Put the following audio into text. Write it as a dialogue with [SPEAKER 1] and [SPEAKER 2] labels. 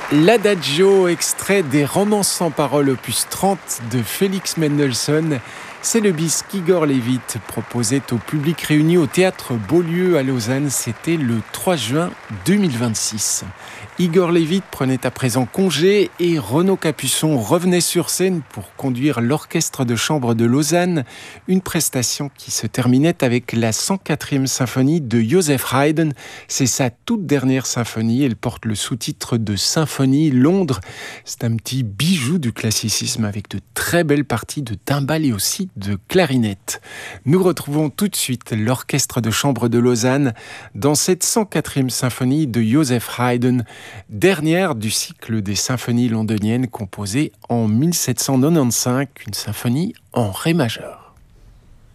[SPEAKER 1] L'Adagio, extrait des Romances sans paroles opus 30 de Félix Mendelssohn, c'est le bis qu'Igor Levit proposait au public réuni au théâtre Beaulieu à Lausanne. C'était le 3 juin 2026. Igor Levit prenait à présent congé et Renaud Capuçon revenait sur scène pour conduire l'orchestre de chambre de Lausanne, une prestation qui se terminait avec la 104e symphonie de Joseph Haydn. C'est sa toute dernière symphonie, elle porte le sous-titre de Symphonie Londres. C'est un petit bijou du classicisme avec de très belles parties de timbales et aussi de clarinette. Nous retrouvons tout de suite l'orchestre de chambre de Lausanne dans cette 104e symphonie de Joseph Haydn, dernière du cycle des symphonies londoniennes composées en 1795, une symphonie en ré majeur.